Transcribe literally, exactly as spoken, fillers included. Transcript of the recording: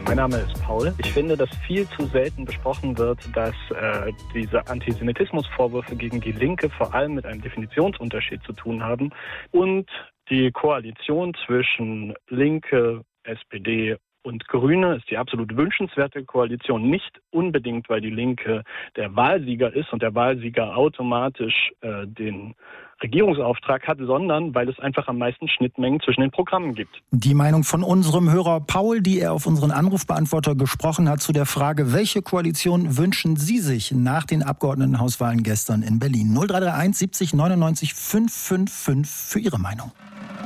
Mein Name ist Paul. Ich finde, dass viel zu selten besprochen wird, dass äh, diese Antisemitismusvorwürfe gegen die Linke vor allem mit einem Definitionsunterschied zu tun haben und die Koalition zwischen Linke, S P D und Grüne ist die absolut wünschenswerte Koalition. Nicht unbedingt, weil die Linke der Wahlsieger ist und der Wahlsieger automatisch äh, den Regierungsauftrag hat, sondern weil es einfach am meisten Schnittmengen zwischen den Programmen gibt. Die Meinung von unserem Hörer Paul, die er auf unseren Anrufbeantworter gesprochen hat, zu der Frage, welche Koalition wünschen Sie sich nach den Abgeordnetenhauswahlen gestern in Berlin? null drei drei eins siebzig neunundneunzig fünfhundertfünfundfünfzig für Ihre Meinung.